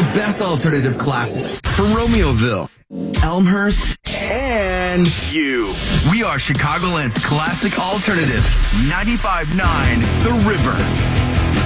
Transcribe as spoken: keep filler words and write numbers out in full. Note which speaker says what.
Speaker 1: best alternative classics from Romeoville, Elmhurst, and you. We are Chicagoland's classic alternative, ninety-five point nine The River.